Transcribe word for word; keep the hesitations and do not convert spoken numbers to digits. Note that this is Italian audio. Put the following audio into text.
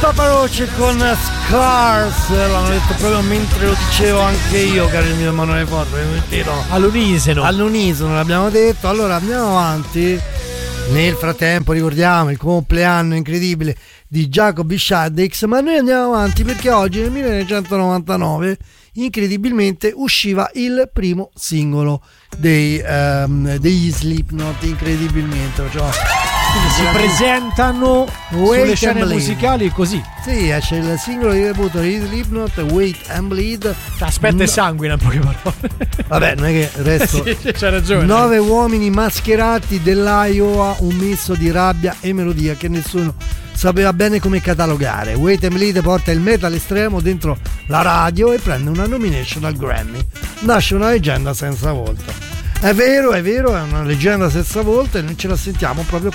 Papa Roach con Scars, l'hanno detto proprio mentre lo dicevo anche io, caro il mio Emanuele Forte, all'unisono. All'unisono l'abbiamo detto. Allora andiamo avanti. Nel frattempo ricordiamo il compleanno incredibile di Jacoby Shaddix, ma noi andiamo avanti perché oggi nel millenovecentonovantanove incredibilmente usciva il primo singolo dei, um, degli Slipknot, incredibilmente. Cioè, si presentano sulle scene musicali così. Sì, c'è il singolo di debutto di Slipknot, Wait and Bleed. Cioè, aspetta no. E sanguina in poche parole. Vabbè, non è che il resto. Sì, c'ha ragione. Nove uomini mascherati dell'Iowa, un misto di rabbia e melodia che nessuno sapeva bene come catalogare. Wait and Bleed porta il metal estremo dentro la radio e prende una nomination al Grammy. Nasce una leggenda senza volta. È vero, è vero, è una leggenda senza volta e noi ce la sentiamo proprio